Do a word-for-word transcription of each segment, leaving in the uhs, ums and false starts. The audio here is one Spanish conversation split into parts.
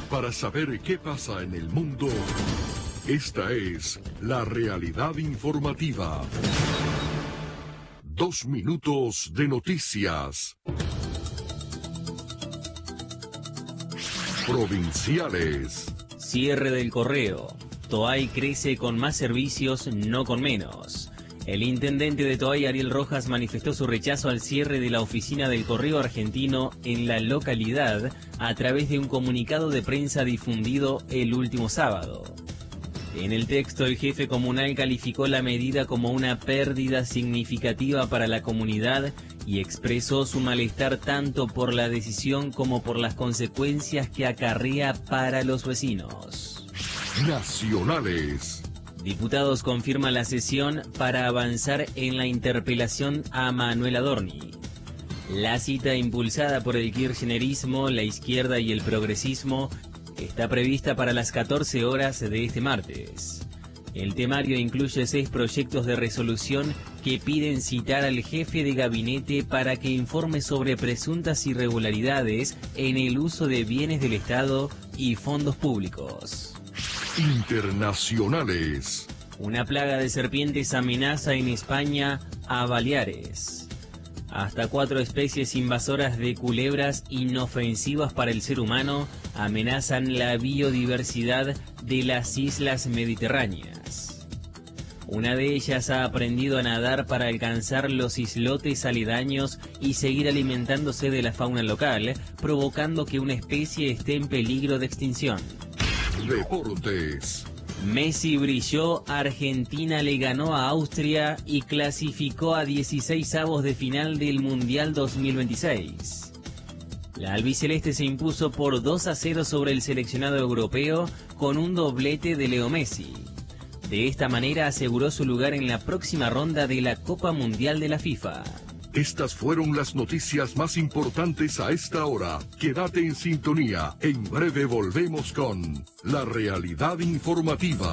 Para saber qué pasa en el mundo, esta es La Realidad Informativa. Dos minutos de noticias. Provinciales. Cierre del correo. Toay crece con más servicios, no con menos. El intendente de Toay, Ariel Rojas, manifestó su rechazo al cierre de la oficina del correo argentino en la localidad a través de un comunicado de prensa difundido el último sábado. En el texto, el jefe comunal calificó la medida como una pérdida significativa para la comunidad y expresó su malestar tanto por la decisión como por las consecuencias que acarrea para los vecinos. Nacionales. Diputados confirman la sesión para avanzar en la interpelación a Manuel Adorni. La cita, impulsada por el kirchnerismo, la izquierda y el progresismo, está prevista para las catorce horas de este martes. El temario incluye seis proyectos de resolución que piden citar al jefe de gabinete para que informe sobre presuntas irregularidades en el uso de bienes del Estado y fondos públicos. Internacionales. Una plaga de serpientes amenaza en España a Baleares. Hasta cuatro especies invasoras de culebras inofensivas para el ser humano amenazan la biodiversidad de las islas mediterráneas. Una de ellas ha aprendido a nadar para alcanzar los islotes aledaños y seguir alimentándose de la fauna local, provocando que una especie esté en peligro de extinción. Deportes. Messi brilló, Argentina le ganó a Austria y clasificó a dieciseisavos de final del Mundial dos mil veintiséis. La albiceleste se impuso por dos a cero sobre el seleccionado europeo con un doblete de Leo Messi. De esta manera aseguró su lugar en la próxima ronda de la Copa Mundial de la FIFA. Estas fueron las noticias más importantes a esta hora. Quédate en sintonía. En breve volvemos con La Realidad Informativa.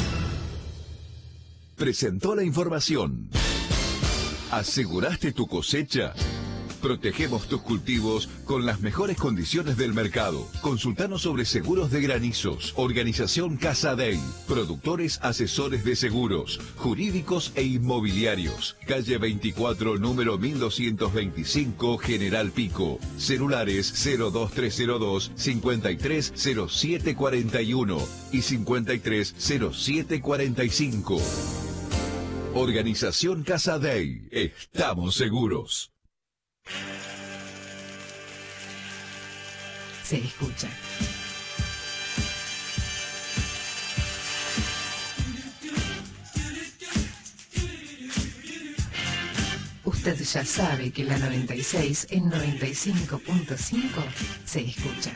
Presentó la información. ¿Aseguraste tu cosecha? Protegemos tus cultivos con las mejores condiciones del mercado. Consultanos sobre seguros de granizos. Organización Casa Dey. Productores asesores de seguros, jurídicos e inmobiliarios. Calle veinticuatro, número mil doscientos veinticinco, General Pico. Celulares cero dos tres cero dos, cincuenta y tres cero siete cuarenta y uno y cincuenta y tres cero siete cuarenta y cinco. Organización Casa Dey. Estamos seguros. Se escucha. Usted ya sabe que la noventa y seis en noventa y cinco punto cinco se escucha.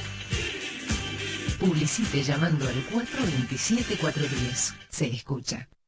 Publicite llamando al cuatro dos siete cuatro uno cero. Se escucha.